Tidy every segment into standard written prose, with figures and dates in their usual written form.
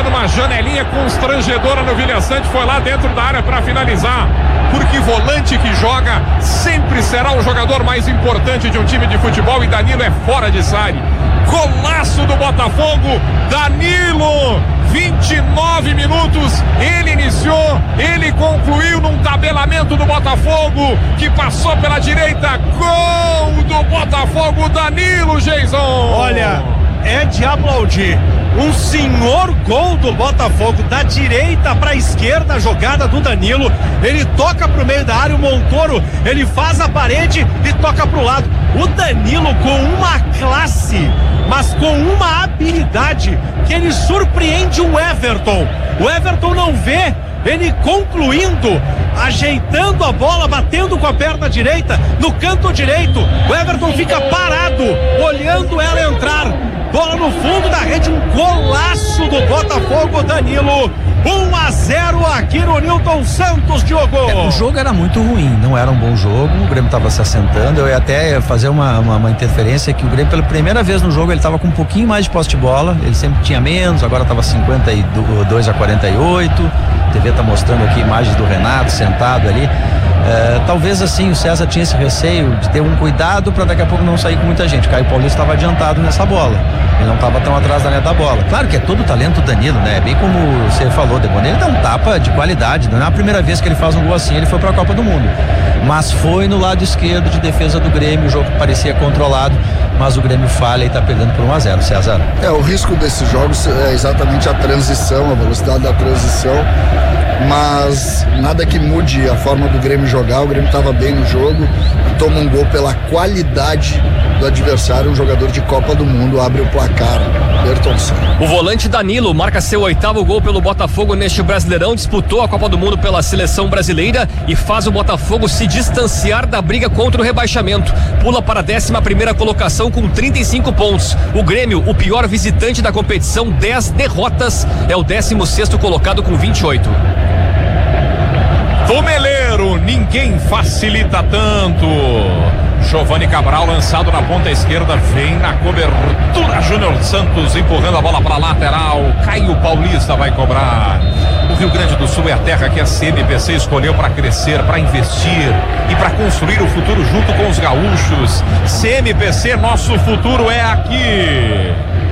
dando uma janelinha constrangedora no Vilha Sante, foi lá dentro da área para finalizar, porque volante que joga sempre será o jogador mais importante de um time de futebol, e Danilo é fora de série. Golaço do Botafogo, Danilo, 29 minutos, ele iniciou, ele concluiu num tabelamento do Botafogo, que passou pela direita, gol do Botafogo, Danilo, Jason. Olha, é de aplaudir. Um senhor gol do Botafogo, da direita para a esquerda, a jogada do Danilo. Ele toca pro meio da área, o Montoro, ele faz a parede e toca pro lado. O Danilo com uma classe, mas com uma habilidade que ele surpreende o Everton. O Everton não vê ele concluindo, ajeitando a bola, batendo com a perna direita no canto direito. O Everton fica parado, olhando ela entrar. Bola no fundo da rede, um golaço do Botafogo, Danilo. 1-0 aqui no Newton Santos, Diogo. O jogo era muito ruim, não era um bom jogo, o Grêmio estava se assentando. Eu ia até fazer uma interferência que o Grêmio, pela primeira vez no jogo, ele estava com um pouquinho mais de posse de bola, ele sempre tinha menos, agora estava 52-48. A TV está mostrando aqui imagens do Renato sentado ali. Talvez assim o César tinha esse receio de ter um cuidado para daqui a pouco não sair com muita gente. Caio Paulista estava adiantado nessa bola, ele não estava tão atrás da linha da bola. Claro que é todo o talento do Danilo, né? Bem como você falou, Debona, ele dá um tapa de qualidade, não é a primeira vez que ele faz um gol assim. Ele foi para a Copa do Mundo, mas foi no lado esquerdo de defesa do Grêmio. O jogo parecia controlado, mas o Grêmio falha e está perdendo por 1-0, César. O risco desses jogos é exatamente a transição, a velocidade da transição, mas nada que mude a forma do Grêmio jogar. O Grêmio estava bem no jogo, toma um gol pela qualidade do adversário. Um jogador de Copa do Mundo abre o placar. Bertonção. O volante Danilo marca seu 8º gol pelo Botafogo neste Brasileirão, disputou a Copa do Mundo pela seleção brasileira e faz o Botafogo se distanciar da briga contra o rebaixamento. Pula para a 11ª colocação com 35 pontos. O Grêmio, o pior visitante da competição, 10 derrotas, é o 16º colocado com 28. Tomeleiro, ninguém facilita tanto. Giovani Cabral lançado na ponta esquerda, vem na cobertura Júnior Santos empurrando a bola para lateral. Caio Paulista vai cobrar. O Rio Grande do Sul é a terra que a CMPC escolheu para crescer, para investir e para construir o futuro junto com os gaúchos. CMPC, nosso futuro é aqui.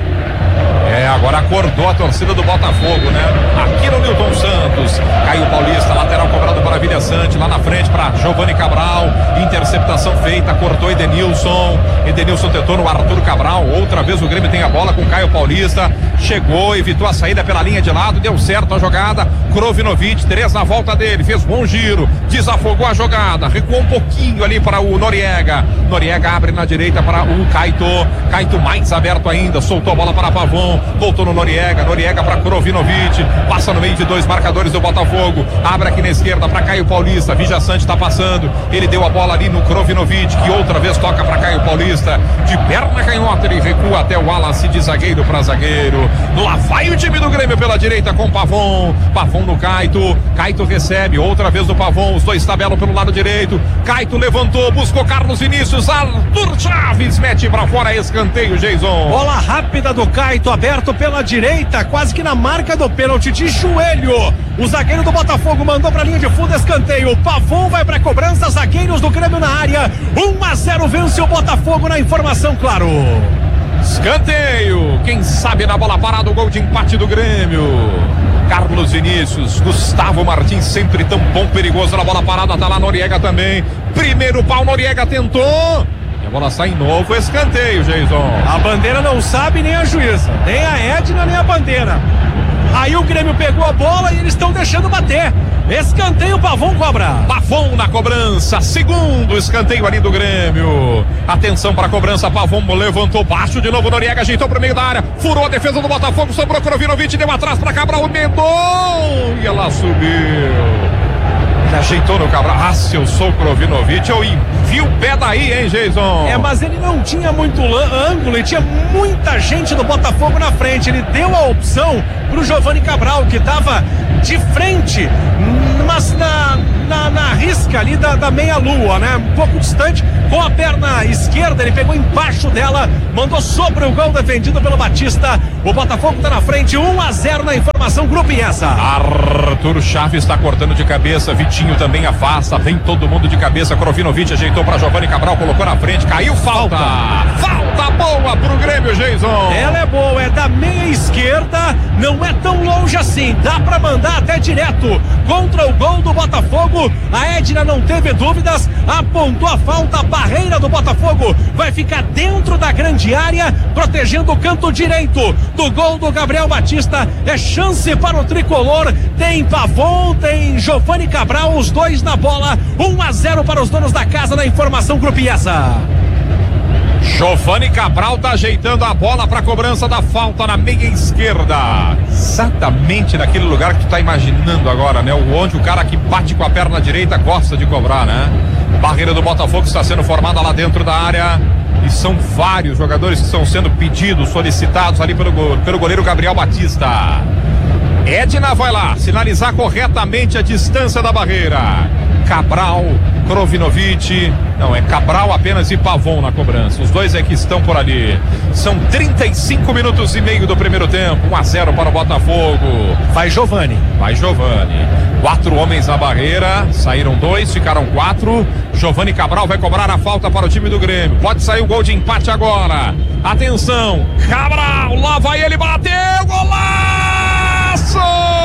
Agora acordou a torcida do Botafogo, né? Aqui no Newton Santos. Caio Paulista, lateral cobrado para Vilha Sante, lá na frente para Giovani Cabral. Interceptação feita, cortou Edenilson. Edenilson tentou no Arthur Cabral. Outra vez o Grêmio tem a bola com Caio Paulista. Chegou, evitou a saída pela linha de lado, deu certo a jogada. Krovinovic, 3 na volta dele, fez bom giro, desafogou a jogada, recuou um pouquinho ali para o Noriega. Noriega abre na direita para o Caito. Caito mais aberto ainda, soltou a bola para Pavon. Voltou no Noriega para Krovinovic, passa no meio de 2 marcadores do Botafogo, abre aqui na esquerda para Caio Paulista. Vilha Sante está passando, ele deu a bola ali no Krovinovic, que outra vez toca para Caio Paulista, de perna canhota ele recua até o Wallace, de zagueiro para zagueiro. Lá vai o time do Grêmio pela direita com Pavon. Pavon no Caito, Caito recebe, outra vez do Pavon, os dois tabelam pelo lado direito. Caito levantou, buscou Carlos Vinícius, Arthur Chaves mete para fora, escanteio, Jason. Bola rápida do Caito, aberto pela direita, quase que na marca do pênalti, de joelho. O zagueiro do Botafogo mandou pra linha de fundo, escanteio. Pavon vai pra cobrança, zagueiros do Grêmio na área. 1-0 vence o Botafogo na informação, claro. Escanteio, quem sabe na bola parada o gol de empate do Grêmio. Carlos Vinícius, Gustavo Martins, sempre tão bom, perigoso na bola parada, tá lá Noriega também. Primeiro pau, Noriega tentou. E a bola sai em novo, escanteio, Jason. A bandeira não sabe nem a juíza, nem a Edna, nem a bandeira. Aí o Grêmio pegou a bola e eles estão deixando bater. Escanteio, Pavon cobra. Pavon na cobrança, segundo escanteio ali do Grêmio. Atenção para a cobrança, Pavon levantou baixo de novo, Noriega ajeitou para o meio da área, furou a defesa do Botafogo, sobrou Krovinovic, deu atrás para Cabral, emendou e ela subiu. Ele ajeitou no Cabral. Ah, se eu sou o Krovinovic, eu envio o pé daí, hein, Jason? Mas ele não tinha muito ângulo e tinha muita gente do Botafogo na frente. Ele deu a opção pro Giovani Cabral, que tava de frente, mas na risca ali da meia-lua, né? Um pouco distante, com a perna esquerda, ele pegou embaixo dela, mandou sobre o gol defendido pelo Batista. O Botafogo tá na frente, 1-0 na informação. informação Grupo IESA. Arthur Chaves está cortando de cabeça, Vitinho também afasta, vem todo mundo de cabeça, Krovinovic ajeitou para Giovani Cabral, colocou na frente, caiu, falta boa pro Grêmio, Jason. Ela é boa, é da meia esquerda, não é tão longe assim, dá pra mandar até direto contra o gol do Botafogo. A Edna não teve dúvidas, apontou a falta, a barreira do Botafogo vai ficar dentro da grande área, protegendo o canto direito do gol do Gabriel Batista. É chance para o tricolor, tem Pavon, tem Giovani Cabral, os dois na bola, 1-0 para os donos da casa na informação Grupo IESA. Giovani Cabral tá ajeitando a bola para cobrança da falta na meia esquerda. Exatamente naquele lugar que tu tá imaginando agora, né? Onde o cara que bate com a perna direita gosta de cobrar, né? Barreira do Botafogo está sendo formada lá dentro da área. E são vários jogadores que estão sendo pedidos, solicitados ali pelo goleiro Gabriel Batista. Edna vai lá sinalizar corretamente a distância da barreira. Cabral, Krovinovic, não, é Cabral apenas e Pavon na cobrança. Os dois é que estão por ali. São 35 minutos e meio do primeiro tempo. 1-0 para o Botafogo. Vai Giovani. 4 homens na barreira, saíram 2, ficaram 4. Giovani Cabral vai cobrar a falta para o time do Grêmio. Pode sair o gol de empate agora. Atenção, Cabral, lá vai ele, bateu, golaço!